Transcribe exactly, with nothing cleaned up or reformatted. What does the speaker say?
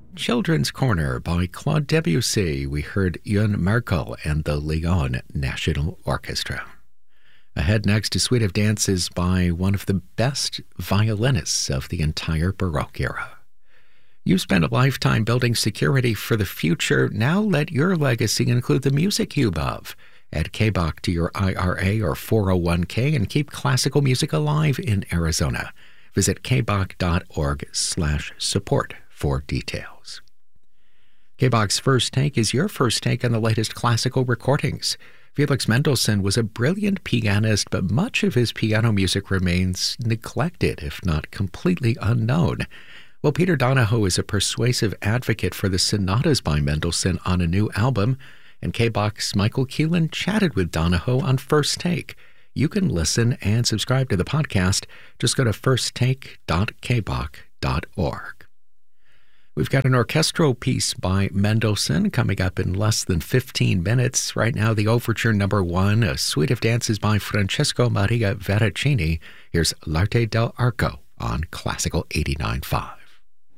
Children's Corner by Claude Debussy. We heard Jan Merkel and the Lyon National Orchestra. Ahead next, a suite of dances by one of the best violinists of the entire Baroque era. You've spent a lifetime building security for the future. Now let your legacy include the music you love. Add K B O C to your I R A or four oh one k and keep classical music alive in Arizona. Visit kboc.org slash support for details. K B O C's First Take is your first take on the latest classical recordings. Felix Mendelssohn was a brilliant pianist, but much of his piano music remains neglected, if not completely unknown. Well, Peter Donahoe is a persuasive advocate for the sonatas by Mendelssohn on a new album, and K B O C's Michael Keelan chatted with Donahoe on First Take. You can listen and subscribe to the podcast. Just go to first take dot k b o c dot org. We've got an orchestral piece by Mendelssohn coming up in less than fifteen minutes. Right now, the Overture Number One, a suite of dances by Francesco Maria Veracini. Here's L'Arte dell'Arco on Classical eighty-nine point five.